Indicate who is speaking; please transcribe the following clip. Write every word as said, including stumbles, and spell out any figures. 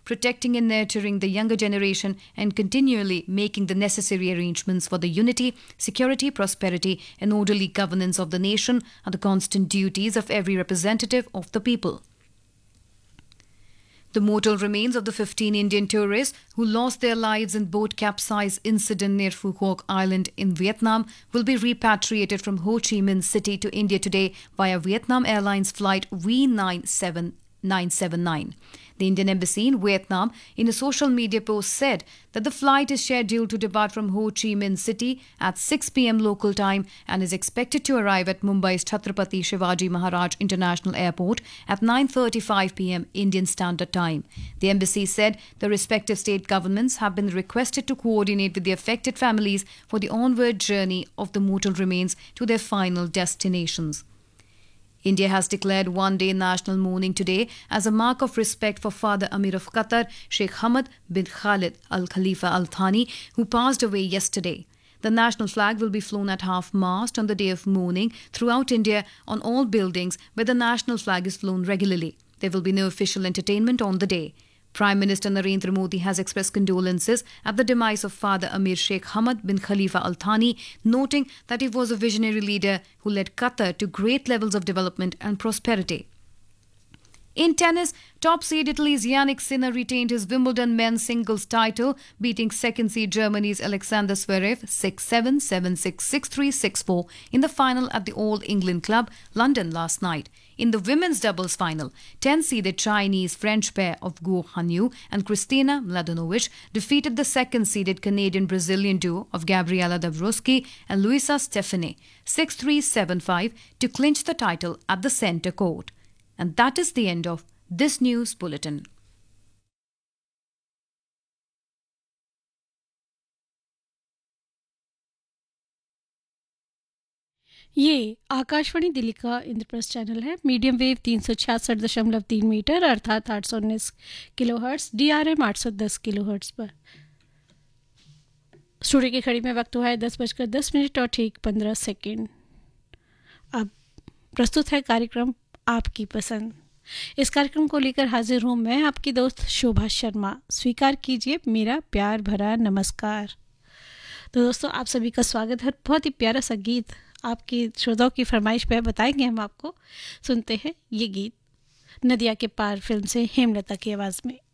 Speaker 1: protecting and nurturing the younger generation, and continually making the necessary arrangements for the unity, security, prosperity, and orderly governance of the nation are the constant duties of every representative of the people. The mortal remains of the fifteen Indian tourists who lost their lives in boat capsize incident near Phu Quoc Island in Vietnam will be repatriated from Ho Chi Minh City to India today via Vietnam Airlines flight V nine seven nine seven nine. The Indian Embassy in Vietnam, in a social media post, said that the flight is scheduled to depart from Ho Chi Minh City at six p.m. local time and is expected to arrive at Mumbai's Chhatrapati Shivaji Maharaj International Airport at nine thirty-five p.m. Indian Standard Time. The embassy said the respective state governments have been requested to coordinate with the affected families for the onward journey of the mortal remains to their final destinations. India has declared one-day national mourning today as a mark of respect for Father Amir of Qatar, Sheikh Hamad bin Khalid Al Khalifa Al Thani, who passed away yesterday. The national flag will be flown at half-mast on the day of mourning throughout India on all buildings where the national flag is flown regularly. There will be no official entertainment on the day. Prime Minister Narendra Modi has expressed condolences at the demise of Father Amir Sheikh Hamad bin Khalifa Al Thani, noting that he was a visionary leader who led Qatar to great levels of development and prosperity. In tennis, top seed Italy's Yannick Sinner retained his Wimbledon men's singles title, beating second seed Germany's Alexander Zverev six seven, seven six, six three, six four in the final at the All England Club, London last night. In the women's doubles final, ten-seeded Chinese-French pair of Guo Hanyu and Kristina Mladenovic defeated the second-seeded Canadian-Brazilian duo of Gabriela Dabrowski and Luisa Stefani six three, seven five to clinch the title at the centre court. And that is the end of this news bulletin.
Speaker 2: ये आकाशवाणी दिल्ली का Indraprastha channel है। Medium wave तीन सौ छियासठ दशमलव तीन metre अर्थात आठ सौ उन्नीस kilo hertz, D R M आठ सौ दस किलो हर्ट्स पर। स्टूडियो की घड़ी में वक्त हुआ है दस बजकर दस मिनट और ठीक पंद्रह सेकेंड। अब प्रस्तुत है कार्यक्रम आपकी पसंद। इस कार्यक्रम को लेकर हाजिर हूँ मैं, आपकी दोस्त शोभा शर्मा। स्वीकार कीजिए मेरा प्यार भरा नमस्कार। तो दोस्तों, आप सभी का स्वागत है। बहुत ही प्यारा सा गीत आपकी श्रोताओं की फरमाइश पे बताएंगे हम आपको। सुनते हैं ये गीत नदिया के पार फिल्म से हेमलता की आवाज़ में।